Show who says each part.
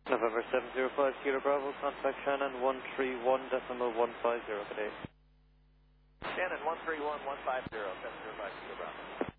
Speaker 1: November 705 Kilo Bravo, contact Shannon 131.150 today.
Speaker 2: Shannon 131.150, 705 Kilo Bravo.